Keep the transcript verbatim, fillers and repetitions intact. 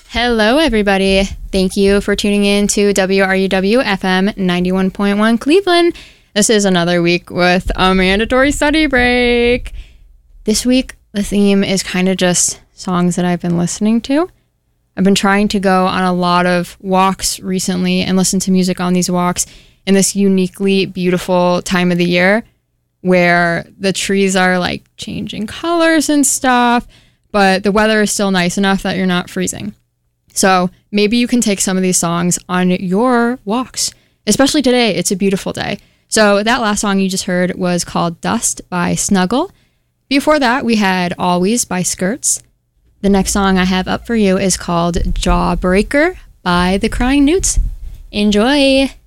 Hello, everybody. Thank you for tuning in to W R U W F M ninety-one point one Cleveland. This is another week with a mandatory study break. This week, the theme is kind of just songs that I've been listening to. I've been trying to go on a lot of walks recently and listen to music on these walks in this uniquely beautiful time of the year where the trees are like changing colors and stuff, but the weather is still nice enough that you're not freezing. So maybe you can take some of these songs on your walks, especially today. It's a beautiful day. So that last song you just heard was called Dust by Snuggle. Before that, we had Always by Skirts. The next song I have up for you is called Jawbreaker by the Crying Newts. Enjoy!